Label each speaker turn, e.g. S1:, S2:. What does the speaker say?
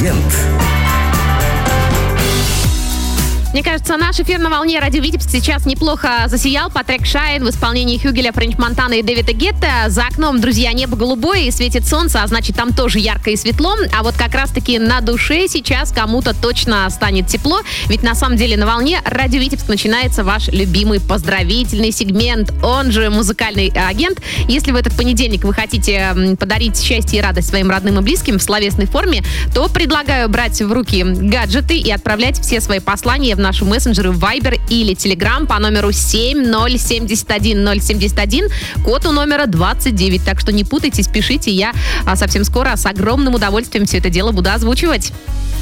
S1: Агент.
S2: Мне кажется, наш эфир на волне радио Витебск сейчас неплохо засиял по трек «Shine» в исполнении Хюгеля, Френч Монтана и Дэвида Гетта. За окном, друзья, небо голубое и светит солнце, а значит, там тоже ярко и светло. А вот как раз-таки на душе сейчас кому-то точно станет тепло, ведь на самом деле на волне радио Витебск начинается ваш любимый поздравительный сегмент, он же музыкальный агент. Если в этот понедельник вы хотите подарить счастье и радость своим родным и близким в словесной форме, то предлагаю брать в руки гаджеты и отправлять все свои послания в наши мессенджеры Viber или Telegram по номеру 7071071, код у номера 29. Так что не путайтесь, пишите, я совсем скоро с огромным удовольствием все это дело буду озвучивать.